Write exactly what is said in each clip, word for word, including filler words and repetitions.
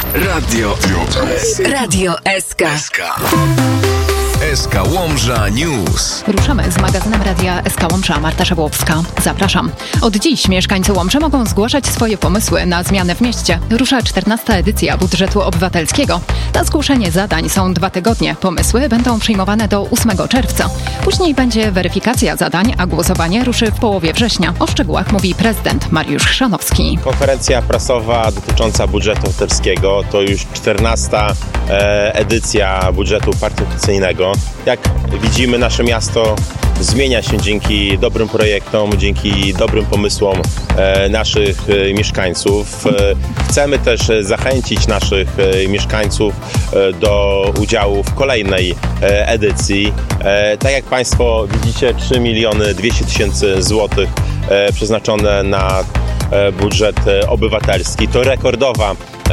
Radio Radio S K. S K Łomża News. Ruszamy z magazynem Radia S K Łomża. Marta Szabłowska. Zapraszam. Od dziś mieszkańcy Łomży mogą zgłaszać swoje pomysły na zmiany w mieście. Rusza czternasta edycja budżetu obywatelskiego. Na zgłoszenie zadań są dwa tygodnie. Pomysły będą przyjmowane do ósmego czerwca. Później będzie weryfikacja zadań, a głosowanie ruszy w połowie września. O szczegółach mówi prezydent Mariusz Chrzanowski. Konferencja prasowa dotycząca budżetu obywatelskiego to już czternasta edycja budżetu partycypacyjnego. Jak widzimy, nasze miasto zmienia się dzięki dobrym projektom, dzięki dobrym pomysłom e, naszych e, mieszkańców. E, chcemy też zachęcić naszych e, mieszkańców e, do udziału w kolejnej e, edycji. E, tak jak Państwo widzicie, trzy miliony dwieście tysięcy złotych e, przeznaczone na e, budżet obywatelski. To rekordowa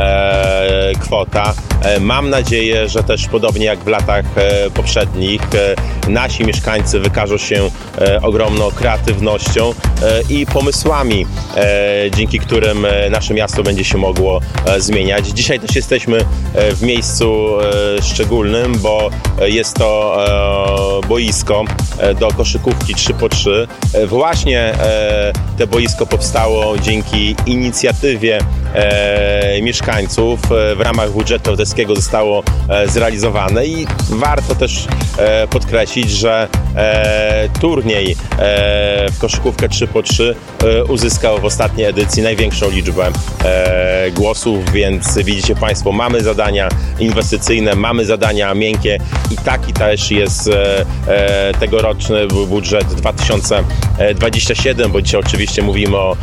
E, kwota. E, mam nadzieję, że też podobnie jak w latach e, poprzednich e, nasi mieszkańcy wykażą się e, ogromną kreatywnością e, i pomysłami, e, dzięki którym e, nasze miasto będzie się mogło e, zmieniać. Dzisiaj też jesteśmy e, w miejscu e, szczególnym, bo jest to e, boisko e, do koszykówki trzy po trzy. E, właśnie e, te boisko powstało dzięki inicjatywie e, mieszkańców. W ramach budżetu obywatelskiego zostało zrealizowane i warto też podkreślić, że turniej w koszykówkę trzy po trzy uzyskał w ostatniej edycji największą liczbę głosów, więc widzicie Państwo, mamy zadania inwestycyjne, mamy zadania miękkie i taki też jest tegoroczny budżet dwa tysiące dwudziesty siódmy, bo dzisiaj oczywiście mówimy o,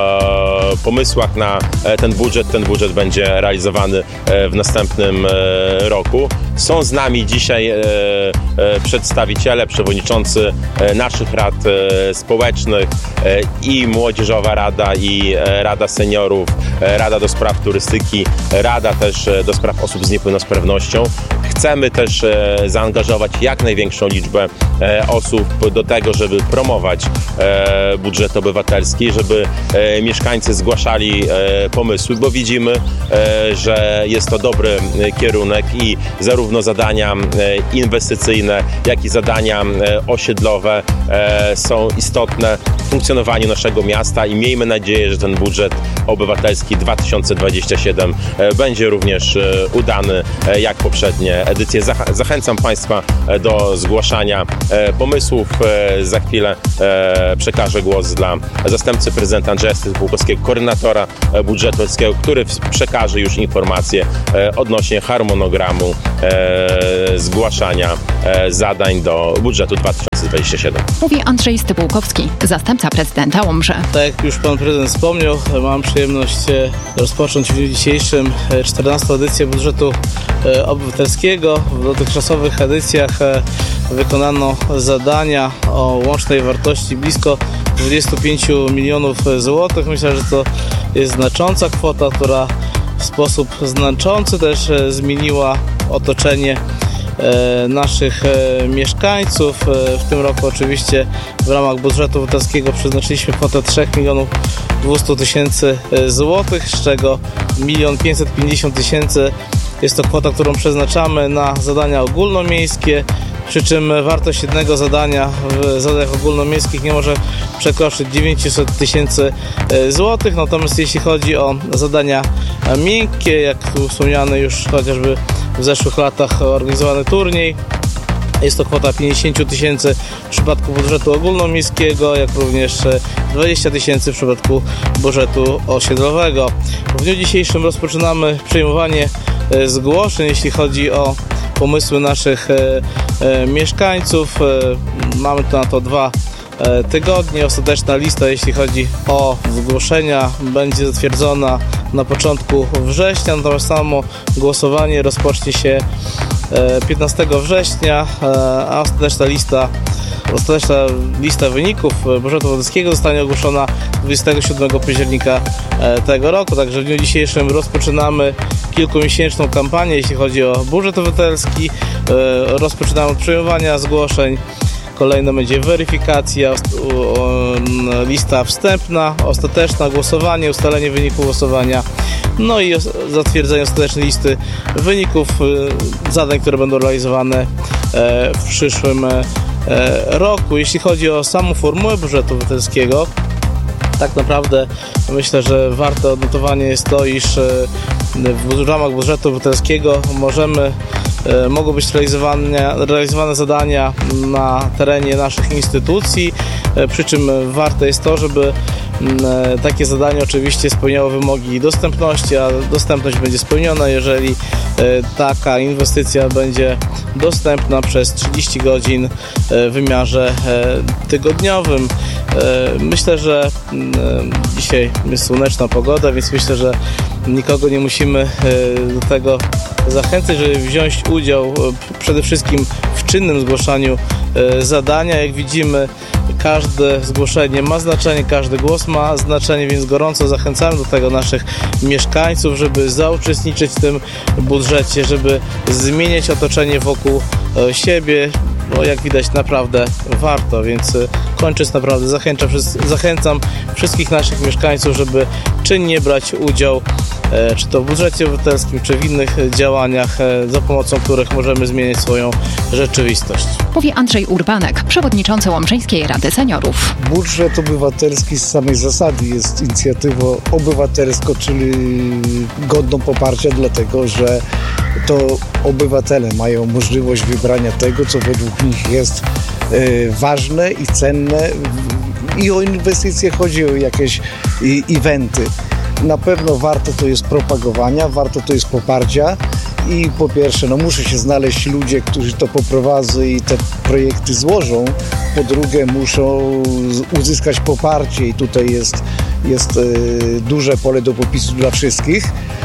o pomysłach na ten budżet. Ten budżet będzie będzie realizowany w następnym roku. Są z nami dzisiaj przedstawiciele, przewodniczący naszych rad społecznych i Młodzieżowa Rada, i Rada Seniorów, Rada do Spraw Turystyki, Rada też do Spraw Osób z Niepełnosprawnością. Chcemy też zaangażować jak największą liczbę osób do tego, żeby promować budżet obywatelski, żeby mieszkańcy zgłaszali pomysły, bo widzimy, że jest to dobry kierunek i zarówno zadania inwestycyjne, jak i zadania osiedlowe są istotne w funkcjonowaniu naszego miasta i miejmy nadzieję, że ten budżet obywatelski dwa tysiące dwudziesty siódmy będzie również udany jak poprzednie edycje. Zachęcam Państwa do zgłaszania pomysłów. Za chwilę przekażę głos dla zastępcy prezydenta Andrzeja Stypułkowskiego, koordynatora budżetu obywatelskiego, który przekaże już informacje odnośnie harmonogramu zgłaszania zadań do budżetu dwa tysiące dwudziesty siódmy. Mówi Andrzej Stypułkowski, zastępca prezydenta Łomży. Tak jak już pan prezydent wspomniał, mam przyjemność rozpocząć w dniu dzisiejszym czternastą edycję budżetu obywatelskiego. W dotychczasowych edycjach wykonano zadania o łącznej wartości blisko dwadzieścia pięć milionów złotych. Myślę, że to jest znacząca kwota, która w sposób znaczący też zmieniła otoczenie naszych mieszkańców. W tym roku oczywiście w ramach budżetu obywatelskiego przeznaczyliśmy kwotę trzy miliony dwieście tysięcy złotych, z czego milion pięćset pięćdziesiąt tysięcy jest to kwota, którą przeznaczamy na zadania ogólnomiejskie, przy czym wartość jednego zadania w zadaniach ogólnomiejskich nie może przekroczyć dziewięćset tysięcy złotych. Natomiast jeśli chodzi o zadania miękkie, jak tu wspomniany już chociażby w zeszłych latach organizowany turniej, jest to kwota pięćdziesiąt tysięcy w przypadku budżetu ogólnomiejskiego, jak również dwadzieścia tysięcy w przypadku budżetu osiedlowego. W dniu dzisiejszym rozpoczynamy przyjmowanie zgłoszeń, jeśli chodzi o pomysły naszych e, e, mieszkańców. E, mamy na to dwa e, tygodnie. Ostateczna lista, jeśli chodzi o zgłoszenia, będzie zatwierdzona na początku września, natomiast samo głosowanie rozpocznie się e, piętnastego września, e, a ostateczna lista Ostateczna lista wyników budżetu obywatelskiego zostanie ogłoszona dwudziestego siódmego października tego roku. Także w dniu dzisiejszym rozpoczynamy kilkumiesięczną kampanię, jeśli chodzi o budżet obywatelski. Rozpoczynamy od przyjmowania zgłoszeń. Kolejna będzie weryfikacja, lista wstępna, ostateczna, głosowanie, ustalenie wyniku głosowania. no i zatwierdzenie ostatecznej listy wyników zadań, które będą realizowane w przyszłym roku. Jeśli chodzi o samą formułę budżetu obywatelskiego, tak naprawdę myślę, że warte odnotowanie jest to, iż w ramach budżetu obywatelskiego możemy, mogą być realizowane, realizowane zadania na terenie naszych instytucji, przy czym warte jest to, żeby takie zadanie oczywiście spełniało wymogi dostępności, a dostępność będzie spełniona, jeżeli taka inwestycja będzie dostępna przez trzydzieści godzin w wymiarze tygodniowym. Myślę, że dzisiaj jest słoneczna pogoda, więc myślę, że nikogo nie musimy do tego zachęcać, żeby wziąć udział przede wszystkim w czynnym zgłaszaniu zadania. Jak widzimy, każde zgłoszenie ma znaczenie, każdy głos ma znaczenie, więc gorąco zachęcamy do tego naszych mieszkańców, żeby zauczestniczyć w tym budżecie, żeby zmieniać otoczenie wokół siebie, bo jak widać naprawdę warto, więc kończąc naprawdę zachęcam, zachęcam wszystkich naszych mieszkańców, żeby czynnie brać udział czy to w budżecie obywatelskim, czy w innych działaniach, za pomocą których możemy zmienić swoją rzeczywistość. Mówi Andrzej Urbanek, przewodniczący Łomżyńskiej Rady Seniorów. Budżet obywatelski z samej zasady jest inicjatywą obywatelską, czyli godną poparcia, dlatego że to obywatele mają możliwość wybrania tego, co według nich jest ważne i cenne. I o inwestycje chodzi, o jakieś eventy. Na pewno warto to jest propagowania, warto to jest poparcia i po pierwsze, no muszą się znaleźć ludzie, którzy to poprowadzą i te projekty złożą. Po drugie, muszą uzyskać poparcie i tutaj jest, jest y, duże pole do popisu dla wszystkich.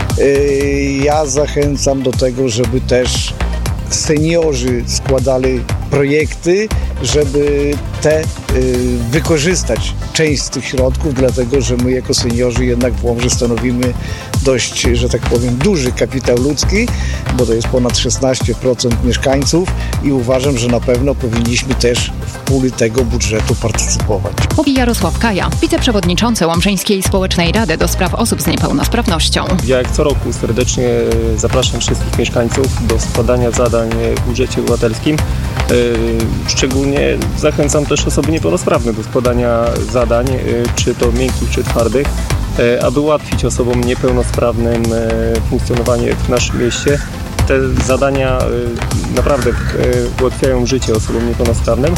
Y, ja zachęcam do tego, żeby też seniorzy składali projekty, żeby te y, wykorzystać część z tych środków, dlatego że my jako seniorzy jednak w Łomży stanowimy dość, że tak powiem, duży kapitał ludzki, bo to jest ponad szesnaście procent mieszkańców i uważam, że na pewno powinniśmy też w puli tego budżetu partycypować. Mówi Jarosław Kaja, wiceprzewodniczący Łomżyńskiej Społecznej Rady do Spraw Osób z Niepełnosprawnością. Ja jak co roku serdecznie zapraszam wszystkich mieszkańców do składania zadań w budżecie obywatelskim. Szczególnie zachęcam też osoby niepełnosprawne do składania zadań, czy to miękkich, czy twardych, aby ułatwić osobom niepełnosprawnym funkcjonowanie w naszym mieście. Te zadania naprawdę ułatwiają życie osobom niepełnosprawnym.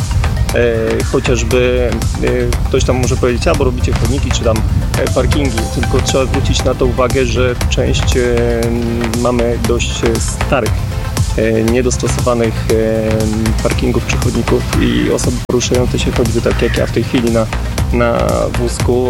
Chociażby ktoś tam może powiedzieć, a bo robicie chodniki czy tam parkingi, tylko trzeba zwrócić na to uwagę, że część mamy dość starych, niedostosowanych parkingów czy chodników i osoby poruszające się choćby tak jak ja w tej chwili na, na wózku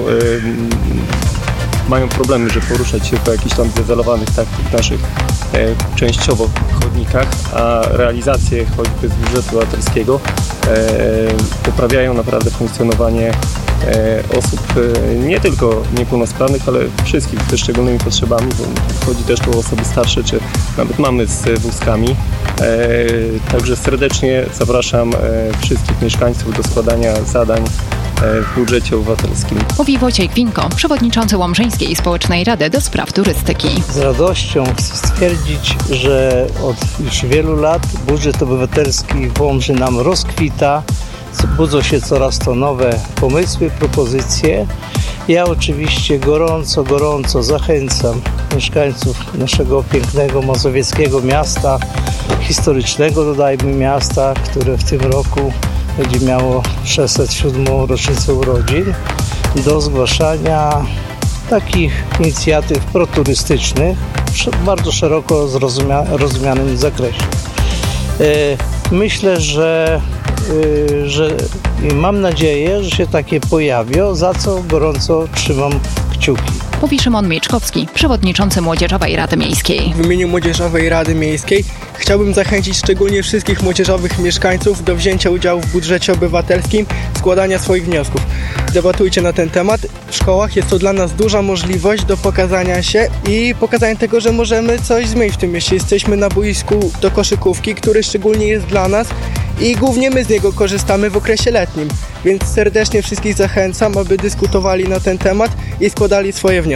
mają problemy, żeby poruszać się po jakichś tam zdezelowanych tak, naszych e, częściowo chodnikach, a realizacje choćby z budżetu obywatelskiego e, poprawiają naprawdę funkcjonowanie e, osób e, nie tylko niepełnosprawnych, ale wszystkich ze szczególnymi potrzebami, bo chodzi też tu o osoby starsze, czy nawet mamy z wózkami. E, także serdecznie zapraszam e, wszystkich mieszkańców do składania zadań w budżecie obywatelskim. Mówi Wojciech Winko, przewodniczący Łomżyńskiej Społecznej Rady do Spraw Turystyki. Z radością chcę stwierdzić, że od już wielu lat budżet obywatelski w Łomży nam rozkwita. Budzą się coraz to nowe pomysły, propozycje. Ja oczywiście gorąco, gorąco zachęcam mieszkańców naszego pięknego mazowieckiego miasta, historycznego dodajmy miasta, które w tym roku będzie miało sześćset siódmą rocznicę urodzin, do zgłaszania takich inicjatyw proturystycznych w bardzo szeroko zrozumia- rozumianym zakresie. Myślę, że, że mam nadzieję, że się takie pojawią, za co gorąco trzymam kciuki. Mówi Szymon Mieczkowski, przewodniczący Młodzieżowej Rady Miejskiej. W imieniu Młodzieżowej Rady Miejskiej chciałbym zachęcić szczególnie wszystkich młodzieżowych mieszkańców do wzięcia udziału w budżecie obywatelskim, składania swoich wniosków. Debatujcie na ten temat. W szkołach jest to dla nas duża możliwość do pokazania się i pokazania tego, że możemy coś zmienić w tym mieście. Jesteśmy na boisku do koszykówki, który szczególnie jest dla nas i głównie my z niego korzystamy w okresie letnim. Więc serdecznie wszystkich zachęcam, aby dyskutowali na ten temat i składali swoje wnioski.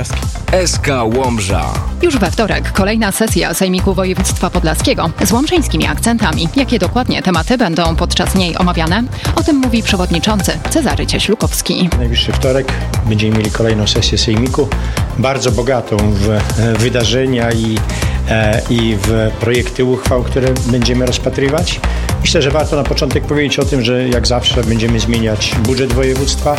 S K Łomża. Już we wtorek kolejna sesja Sejmiku Województwa Podlaskiego z łomżyńskimi akcentami. Jakie dokładnie tematy będą podczas niej omawiane? O tym mówi przewodniczący Cezary Cieślukowski. Najbliższy wtorek będziemy mieli kolejną sesję Sejmiku, bardzo bogatą w wydarzenia i, e, i w projekty uchwał, które będziemy rozpatrywać. Myślę, że warto na początek powiedzieć o tym, że jak zawsze będziemy zmieniać budżet województwa.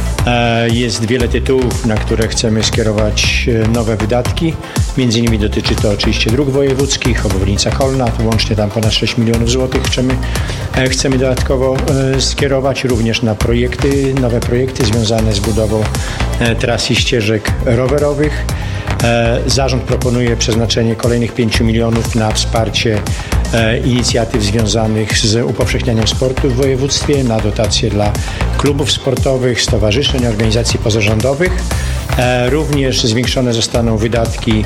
Jest wiele tytułów, na które chcemy skierować nowe wydatki. Między innymi dotyczy to oczywiście dróg wojewódzkich, obwodnica Cholna, to łącznie tam ponad sześć milionów złotych chcemy, chcemy dodatkowo skierować również na projekty, nowe projekty związane z budową tras i ścieżek rowerowych. Zarząd proponuje przeznaczenie kolejnych pięciu milionów na wsparcie inicjatyw związanych z upowszechnianiem sportu w województwie, na dotacje dla klubów sportowych, stowarzyszeń, organizacji pozarządowych. Również zwiększone zostaną wydatki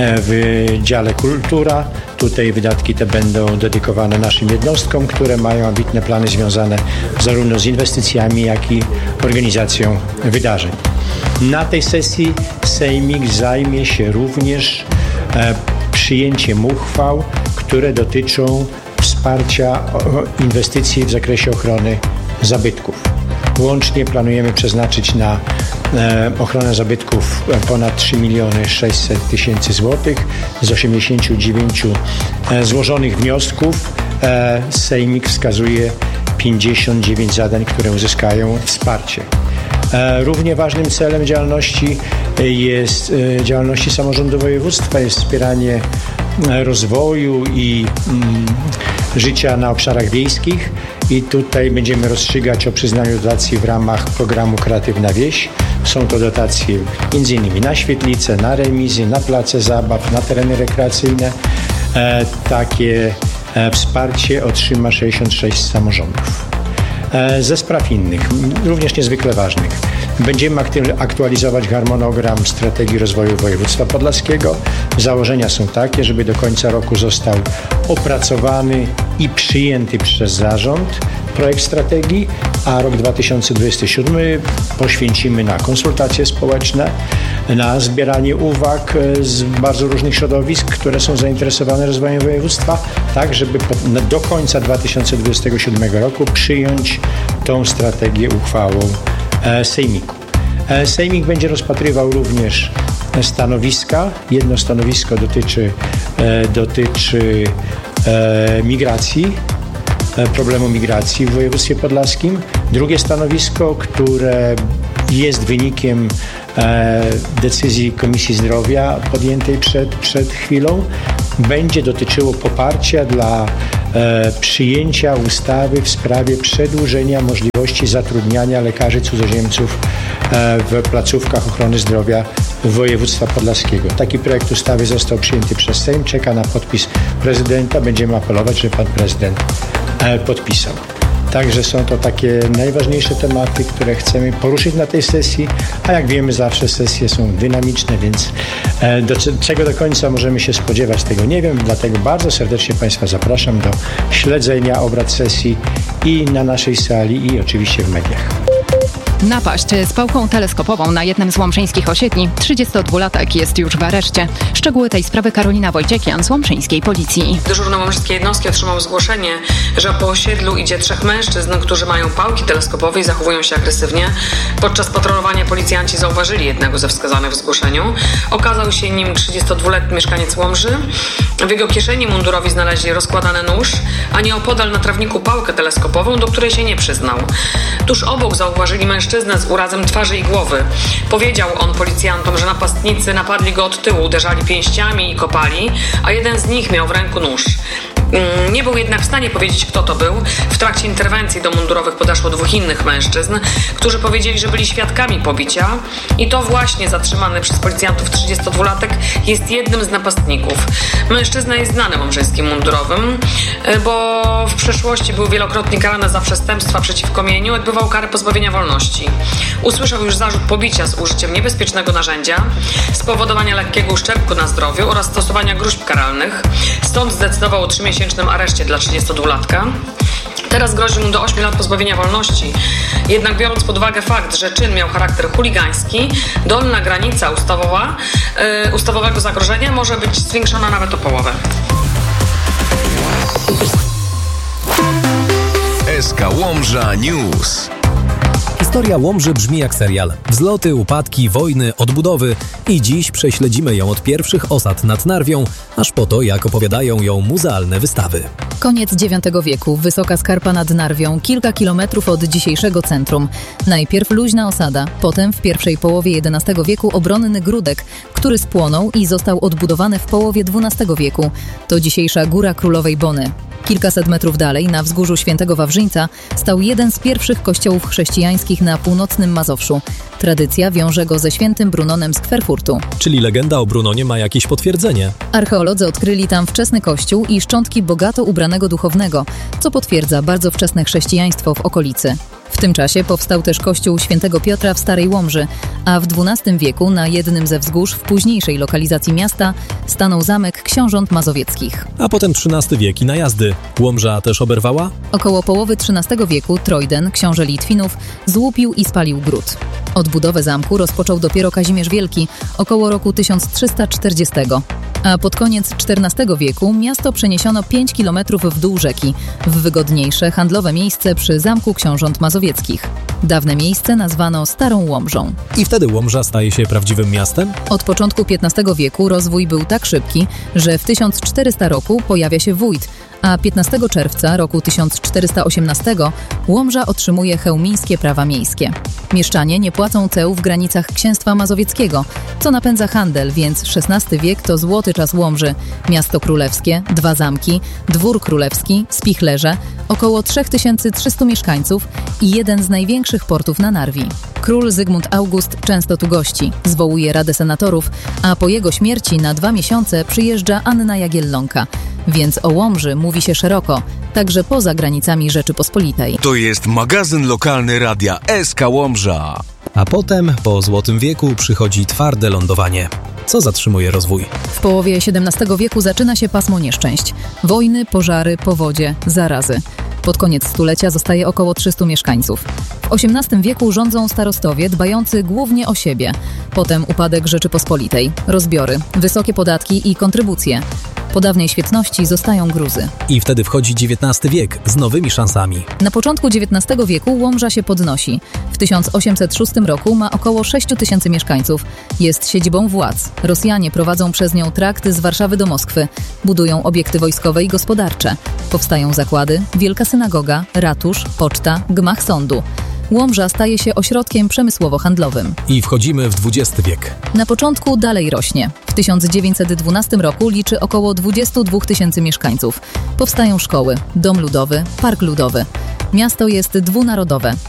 w dziale kultura. Tutaj wydatki te będą dedykowane naszym jednostkom, które mają ambitne plany związane zarówno z inwestycjami, jak i organizacją wydarzeń. Na tej sesji Sejmik zajmie się również przyjęciem uchwał, które dotyczą wsparcia inwestycji w zakresie ochrony zabytków. Łącznie planujemy przeznaczyć na ochronę zabytków ponad trzy miliony sześćset tysięcy złotych. Z osiemdziesięciu dziewięciu złożonych wniosków Sejmik wskazuje pięćdziesiąt dziewięć zadań, które uzyskają wsparcie. Równie ważnym celem działalności jest działalności samorządu województwa, jest wspieranie rozwoju i mm, życia na obszarach wiejskich i tutaj będziemy rozstrzygać o przyznaniu dotacji w ramach programu Kreatywna Wieś. Są to dotacje między innymi na świetlice, na remizy, na place zabaw, na tereny rekreacyjne. E, takie e, wsparcie otrzyma sześćdziesiąt sześć samorządów. E, ze spraw innych, również niezwykle ważnych. Będziemy aktualizować harmonogram strategii rozwoju województwa podlaskiego. Założenia są takie, żeby do końca roku został opracowany i przyjęty przez zarząd projekt strategii, a rok dwa tysiące dwudziesty siódmy poświęcimy na konsultacje społeczne, na zbieranie uwag z bardzo różnych środowisk, które są zainteresowane rozwojem województwa, tak żeby do końca dwa tysiące dwudziestego siódmego roku przyjąć tą strategię uchwałą Sejmiku. Sejmik będzie rozpatrywał również stanowiska. Jedno stanowisko dotyczy, dotyczy migracji, problemu migracji w województwie podlaskim. Drugie stanowisko, które jest wynikiem decyzji Komisji Zdrowia podjętej przed, przed chwilą, będzie dotyczyło poparcia dla e, przyjęcia ustawy w sprawie przedłużenia możliwości zatrudniania lekarzy cudzoziemców e, w placówkach ochrony zdrowia województwa podlaskiego. Taki projekt ustawy został przyjęty przez Sejm, czeka na podpis prezydenta. Będziemy apelować, żeby pan prezydent e, podpisał. Także są to takie najważniejsze tematy, które chcemy poruszyć na tej sesji, a jak wiemy zawsze sesje są dynamiczne, więc do czego do końca możemy się spodziewać, tego nie wiem, dlatego bardzo serdecznie Państwa zapraszam do śledzenia obrad sesji i na naszej sali i oczywiście w mediach. Napaść z pałką teleskopową na jednym z łomżyńskich osiedli. trzydziestodwulatek jest już w areszcie. Szczegóły tej sprawy Karolina Wojciekian z łomżyńskiej policji. Dyżurny łomżyńskiej jednostki otrzymał zgłoszenie, że po osiedlu idzie trzech mężczyzn, którzy mają pałki teleskopowe i zachowują się agresywnie. Podczas patrolowania policjanci zauważyli jednego ze wskazanych w zgłoszeniu. Okazał się nim trzydziestodwuletni mieszkaniec Łomży. W jego kieszeni mundurowi znaleźli rozkładany nóż, a nieopodal na trawniku pałkę teleskopową, do której się nie przyznał. Tuż obok zauważyli mężczyznę z urazem twarzy i głowy. Powiedział on policjantom, że napastnicy napadli go od tyłu, uderzali pięściami i kopali, a jeden z nich miał w ręku nóż. Nie był jednak w stanie powiedzieć, kto to był. W trakcie interwencji do mundurowych podeszło dwóch innych mężczyzn, którzy powiedzieli, że byli świadkami pobicia i to właśnie zatrzymany przez policjantów trzydziestodwulatek jest jednym z napastników. Mężczyzna jest znany łomżyńskim mundurowym, bo w przeszłości był wielokrotnie karany za przestępstwa przeciwko mieniu, odbywał karę pozbawienia wolności. Usłyszał już zarzut pobicia z użyciem niebezpiecznego narzędzia, spowodowania lekkiego uszczerbku na zdrowiu oraz stosowania gróźb karalnych. Stąd zdecydował o trzymiesięcznym areszcie dla trzydziestodwulatka. Teraz grozi mu do ośmiu lat pozbawienia wolności. Jednak biorąc pod uwagę fakt, że czyn miał charakter chuligański, dolna granica ustawowa, yy, ustawowego zagrożenia może być zwiększona nawet o połowę. S K Łomża News. Historia Łomży brzmi jak serial. Wzloty, upadki, wojny, odbudowy i dziś prześledzimy ją od pierwszych osad nad Narwią, aż po to, jak opowiadają ją muzealne wystawy. Koniec dziewiątego wieku, wysoka skarpa nad Narwią, kilka kilometrów od dzisiejszego centrum. Najpierw luźna osada, potem w pierwszej połowie jedenastego wieku obronny Grudek, który spłonął i został odbudowany w połowie dwunastego wieku. To dzisiejsza Góra Królowej Bony. Kilkaset metrów dalej, na wzgórzu Świętego Wawrzyńca, stał jeden z pierwszych kościołów chrześcijańskich na północnym Mazowszu. Tradycja wiąże go ze świętym Brunonem z Kwerfurtu. Czyli legenda o Brunonie ma jakieś potwierdzenie. Archeolodzy odkryli tam wczesny kościół i szczątki bogato ubranego duchownego, co potwierdza bardzo wczesne chrześcijaństwo w okolicy. W tym czasie powstał też kościół Świętego Piotra w Starej Łomży, a w dwunastym wieku na jednym ze wzgórz w późniejszej lokalizacji miasta stanął zamek książąt mazowieckich. A potem trzynasty wiek i najazdy. Łomża też oberwała? Około połowy trzynastego wieku Trojden, książę Litwinów, złupił i spalił gród. Odbudowę zamku rozpoczął dopiero Kazimierz Wielki około roku tysiąc trzysta czterdziestego. A pod koniec czternastego wieku miasto przeniesiono pięć kilometrów w dół rzeki, w wygodniejsze handlowe miejsce przy Zamku Książąt Mazowieckich. Dawne miejsce nazwano Starą Łomżą. I wtedy Łomża staje się prawdziwym miastem? Od początku piętnastego wieku rozwój był tak szybki, że w tysiąc czterystym roku pojawia się wójt, a piętnastego czerwca roku tysiąc czterysta osiemnastego Łomża otrzymuje chełmińskie prawa miejskie. Mieszczanie nie płacą ceł w granicach Księstwa Mazowieckiego, co napędza handel, więc szesnasty wiek to złoty czas Łomży. Miasto królewskie, dwa zamki, dwór królewski, spichlerze, około trzy tysiące trzysta mieszkańców i jeden z największych portów na Narwi. Król Zygmunt August często tu gości, zwołuje Radę Senatorów, a po jego śmierci na dwa miesiące przyjeżdża Anna Jagiellonka. Więc o Łomży mówi się szeroko, także poza granicami Rzeczypospolitej. To jest magazyn lokalny radia S K Łomża. A potem, po Złotym wieku, przychodzi twarde lądowanie. Co zatrzymuje rozwój? W połowie siedemnastego wieku zaczyna się pasmo nieszczęść. Wojny, pożary, powodzie, zarazy. Pod koniec stulecia zostaje około trzystu mieszkańców. W osiemnastym wieku rządzą starostowie dbający głównie o siebie. Potem upadek Rzeczypospolitej, rozbiory, wysokie podatki i kontrybucje. Po dawnej świetności zostają gruzy. I wtedy wchodzi dziewiętnasty wiek z nowymi szansami. Na początku dziewiętnastego wieku Łomża się podnosi. W tysiąc osiemset szóstym roku ma około sześć tysięcy mieszkańców. Jest siedzibą władz. Rosjanie prowadzą przez nią trakt z Warszawy do Moskwy. Budują obiekty wojskowe i gospodarcze. Powstają zakłady, wielka synagoga, ratusz, poczta, gmach sądu. Łomża staje się ośrodkiem przemysłowo-handlowym. I wchodzimy w dwudziesty wiek. Na początku dalej rośnie. W tysiąc dziewięćset dwunastym roku liczy około dwadzieścia dwa tysięcy mieszkańców. Powstają szkoły, dom ludowy, park ludowy. Miasto jest dwunarodowe.